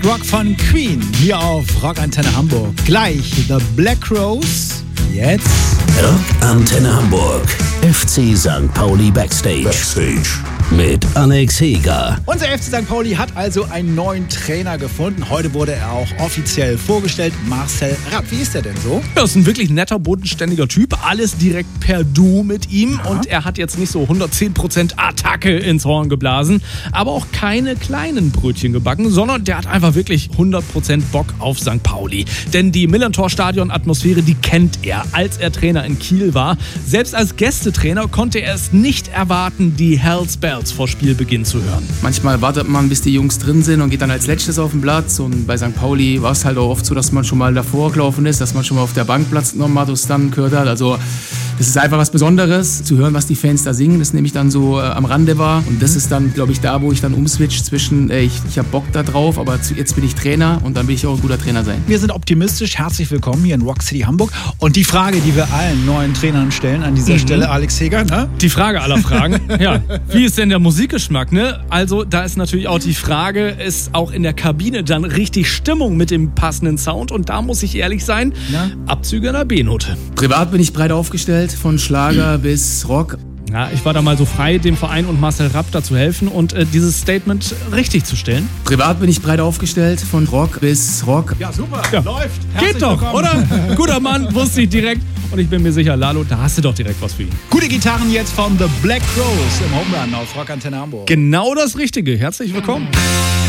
Rock von Queen hier auf Rockantenne Hamburg. Gleich The Black Rose. Jetzt Rockantenne Hamburg. FC St. Pauli Backstage. Mit Alex Heger. Unser FC St. Pauli hat also einen neuen Trainer gefunden. Heute wurde er auch offiziell vorgestellt. Marcel Rapp. Wie ist der denn so? Er ist ein wirklich netter, bodenständiger Typ. Alles direkt per Du mit ihm. Ja. Und er hat jetzt nicht so 110% Attacke ins Horn geblasen. Aber auch keine kleinen Brötchen gebacken, sondern der hat einfach wirklich 100% Bock auf St. Pauli. Denn die Millantor-Stadion-Atmosphäre, die kennt er, als er Trainer in Kiel war. Selbst als Gästetrainer konnte er es nicht erwarten, die Hells Bells vor Spielbeginn zu hören. Manchmal wartet man, bis die Jungs drin sind und geht dann als Letztes auf den Platz. Und bei St. Pauli war es halt auch oft so, dass man schon mal davor gelaufen ist, dass man schon mal auf der Bank Platz genommen hat und dann gehört hat. Also das ist einfach was Besonderes, zu hören, was die Fans da singen. Das nämlich dann so am Rande war. Und das ist dann, glaube ich, da, wo ich dann umswitch zwischen, ich habe Bock da drauf, aber jetzt bin ich Trainer und dann will ich auch ein guter Trainer sein. Wir sind optimistisch. Herzlich willkommen hier in Rock City Hamburg. Und die Frage, die wir allen neuen Trainern stellen an dieser Stelle, Alex Heger, ne? Die Frage aller Fragen. Ja, wie ist denn der Musikgeschmack, ne? Also da ist natürlich auch die Frage, ist auch in der Kabine dann richtig Stimmung mit dem passenden Sound? Und da muss ich ehrlich sein, Abzüge in der B-Note. Privat bin ich breit aufgestellt, von Schlager bis Rock. Ja, ich war da mal so frei, dem Verein und Marcel Rapp da zu helfen und dieses Statement richtig zu stellen. Privat bin ich breit aufgestellt, von Rock bis Rock. Ja, super, läuft. Geht doch, willkommen. Oder? Guter Mann, wusste ich direkt. Und ich bin mir sicher, Lalo, da hast du doch direkt was für ihn. Gute Gitarren jetzt von The Black Rose im Home Run auf Rockantenne Hamburg. Genau das Richtige. Herzlich willkommen.